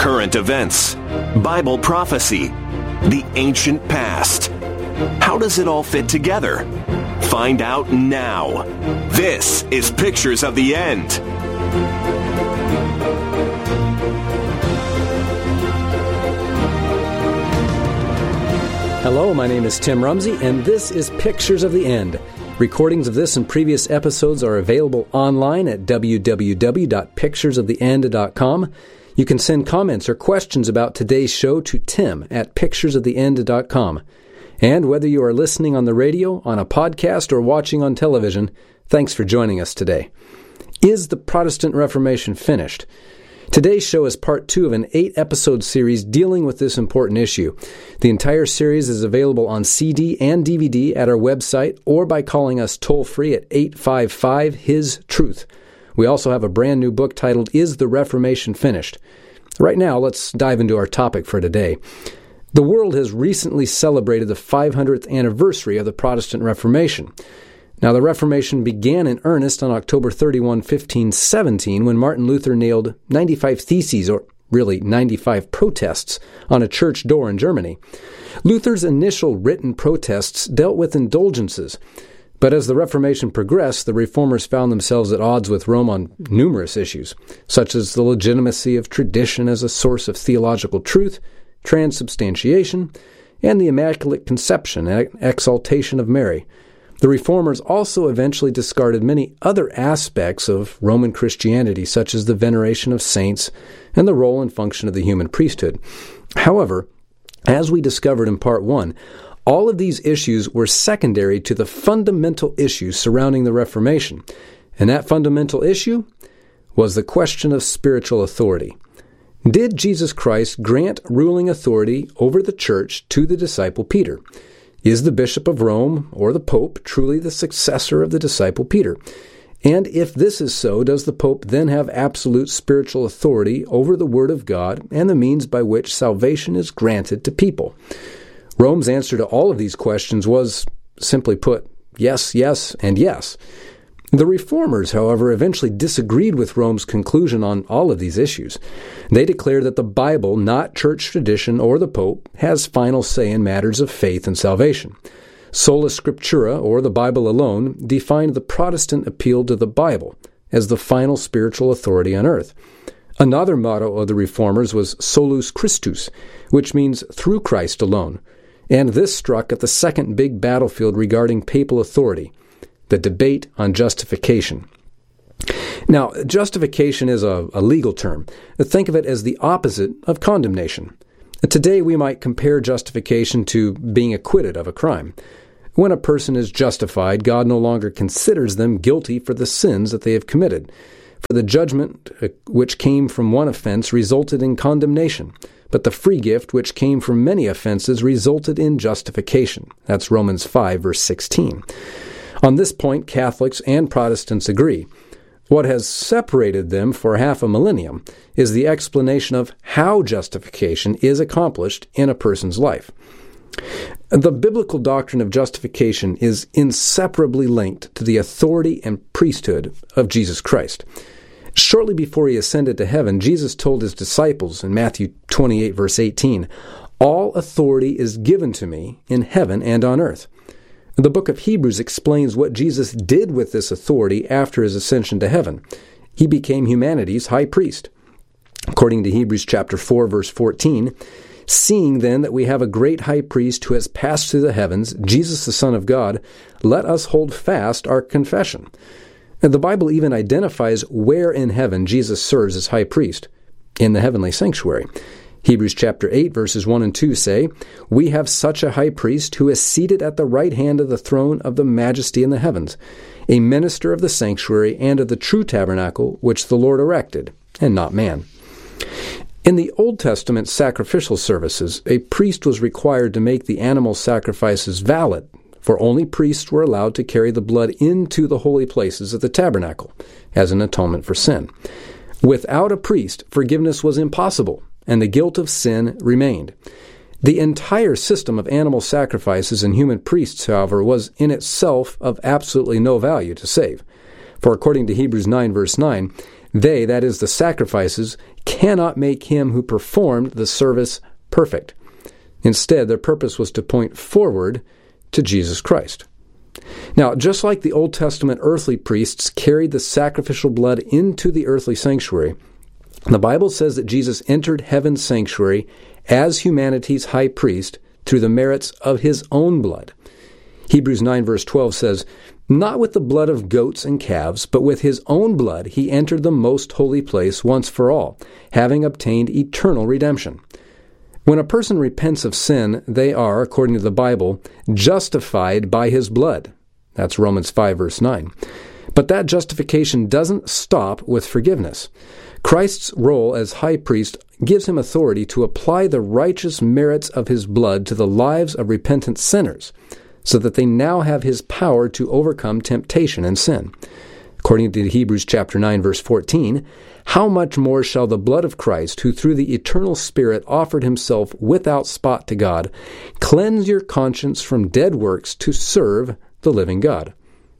current events, Bible prophecy, the ancient past. How does it all fit together? Find out now. This is Pictures of the End. Hello, my name is Tim Rumsey, and this is Pictures of the End. Recordings of this and previous episodes are available online at www.picturesoftheend.com. You can send comments or questions about today's show to tim@picturesoftheend.com. And whether you are listening on the radio, on a podcast, or watching on television, thanks for joining us today. Is the Protestant Reformation finished? Today's show is part 2 of an 8-episode series dealing with this important issue. The entire series is available on CD and DVD at our website or by calling us toll-free at 855-HIS-TRUTH. We also have a brand new book titled, Is the Reformation Finished? Right now, let's dive into our topic for today. The world has recently celebrated the 500th anniversary of the Protestant Reformation. Now, the Reformation began in earnest on October 31, 1517, when Martin Luther nailed 95 theses, or really 95 protests, on a church door in Germany. Luther's initial written protests dealt with indulgences, but as the Reformation progressed, the Reformers found themselves at odds with Rome on numerous issues, such as the legitimacy of tradition as a source of theological truth, transubstantiation, and the Immaculate Conception and exaltation of Mary. The Reformers also eventually discarded many other aspects of Roman Christianity, such as the veneration of saints and the role and function of the human priesthood. However, as we discovered in Part 1, all of these issues were secondary to the fundamental issues surrounding the Reformation, and that fundamental issue was the question of spiritual authority. Did Jesus Christ grant ruling authority over the church to the disciple Peter? Is the Bishop of Rome, or the Pope, truly the successor of the disciple Peter? And if this is so, does the Pope then have absolute spiritual authority over the Word of God and the means by which salvation is granted to people? Rome's answer to all of these questions was, simply put, yes, yes, and yes. The Reformers, however, eventually disagreed with Rome's conclusion on all of these issues. They declared that the Bible, not church tradition or the Pope, has final say in matters of faith and salvation. Sola Scriptura, or the Bible alone, defined the Protestant appeal to the Bible as the final spiritual authority on earth. Another motto of the Reformers was Solus Christus, which means through Christ alone. And this struck at the second big battlefield regarding papal authority, the debate on justification. Now, justification is a legal term. Think of it as the opposite of condemnation. Today, we might compare justification to being acquitted of a crime. When a person is justified, God no longer considers them guilty for the sins that they have committed. For the judgment which came from one offense resulted in condemnation, but the free gift which came from many offenses resulted in justification. That's Romans 5, verse 16. On this point, Catholics and Protestants agree. What has separated them for half a millennium is the explanation of how justification is accomplished in a person's life. The biblical doctrine of justification is inseparably linked to the authority and priesthood of Jesus Christ. Shortly before he ascended to heaven, Jesus told his disciples in Matthew 28, verse 18, "All authority is given to me in heaven and on earth." The book of Hebrews explains what Jesus did with this authority after his ascension to heaven. He became humanity's high priest. According to Hebrews chapter 4, verse 14, "Seeing then that we have a great high priest who has passed through the heavens, Jesus the Son of God, let us hold fast our confession." And the Bible even identifies where in heaven Jesus serves as high priest, in the heavenly sanctuary. Hebrews chapter 8, verses 1 and 2 say, "We have such a high priest who is seated at the right hand of the throne of the majesty in the heavens, a minister of the sanctuary and of the true tabernacle which the Lord erected, and not man." In the Old Testament sacrificial services, a priest was required to make the animal sacrifices valid, for only priests were allowed to carry the blood into the holy places of the tabernacle as an atonement for sin. Without a priest, forgiveness was impossible, and the guilt of sin remained. The entire system of animal sacrifices and human priests, however, was in itself of absolutely no value to save. For according to Hebrews 9, verse 9, They, that is, the sacrifices, cannot make him who performed the service perfect. Instead, their purpose was to point forward to Jesus Christ. Now, just like the Old Testament earthly priests carried the sacrificial blood into the earthly sanctuary, the Bible says that Jesus entered heaven's sanctuary as humanity's high priest through the merits of his own blood. Hebrews 9 verse 12 says, "Not with the blood of goats and calves, but with his own blood he entered the most holy place once for all, having obtained eternal redemption." When a person repents of sin, they are, according to the Bible, justified by his blood. That's Romans 5 verse 9. But that justification doesn't stop with forgiveness. Christ's role as high priest gives him authority to apply the righteous merits of his blood to the lives of repentant sinners, so that they now have his power to overcome temptation and sin. According to Hebrews chapter 9, verse 14, "How much more shall the blood of Christ, who through the eternal Spirit offered himself without spot to God, cleanse your conscience from dead works to serve the living God?"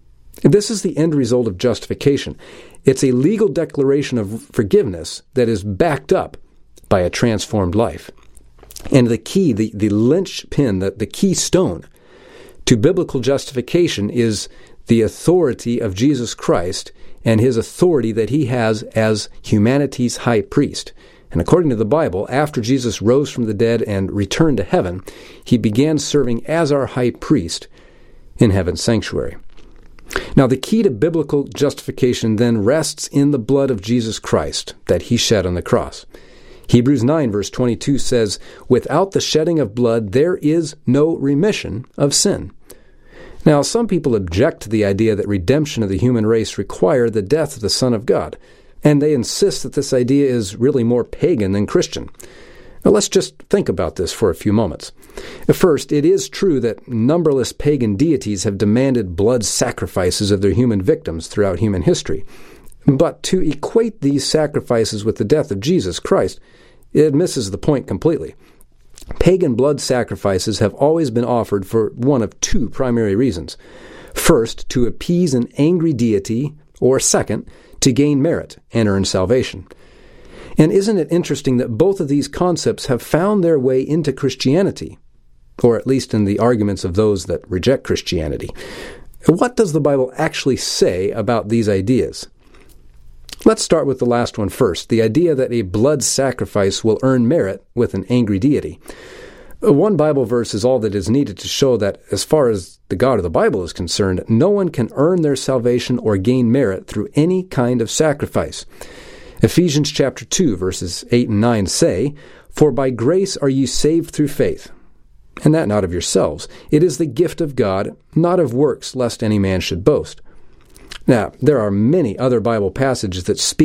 This is the end result of justification. It's a legal declaration of forgiveness that is backed up by a transformed life. And the key, the linchpin, the keystone to biblical justification is the authority of Jesus Christ and his authority that he has as humanity's high priest. And according to the Bible, after Jesus rose from the dead and returned to heaven, he began serving as our high priest in heaven's sanctuary. Now, the key to biblical justification then rests in the blood of Jesus Christ that he shed on the cross. Hebrews 9 verse 22 says, "Without the shedding of blood, there is no remission of sin." Now, some people object to the idea that redemption of the human race required the death of the Son of God, and they insist that this idea is really more pagan than Christian. Now, let's just think about this for a few moments. First, it is true that numberless pagan deities have demanded blood sacrifices of their human victims throughout human history. But to equate these sacrifices with the death of Jesus Christ, it misses the point completely. Pagan blood sacrifices have always been offered for one of two primary reasons. First, to appease an angry deity, or second, to gain merit and earn salvation. And isn't it interesting that both of these concepts have found their way into Christianity, or at least in the arguments of those that reject Christianity? What does the Bible actually say about these ideas? Let's start with the last one first, the idea that a blood sacrifice will earn merit with an angry deity. One Bible verse is all that is needed to show that, as far as the God of the Bible is concerned, no one can earn their salvation or gain merit through any kind of sacrifice. Ephesians chapter 2, verses 8 and 9 say, "For by grace are ye saved through faith, and that not of yourselves. It is the gift of God, not of works, lest any man should boast." Now, there are many other Bible passages that speak